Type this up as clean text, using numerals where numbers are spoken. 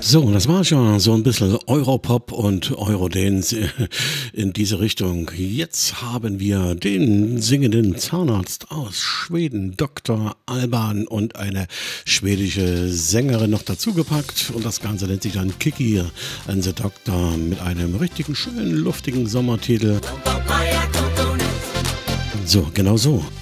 So, das war schon so ein bisschen Europop und Eurodance in diese Richtung. Jetzt haben wir den singenden Zahnarzt aus Schweden, Dr. Alban, und eine schwedische Sängerin noch dazugepackt. Und das Ganze nennt sich dann Kiki and the Doctor mit einem richtigen, schönen, luftigen Sommertitel. So, genau so.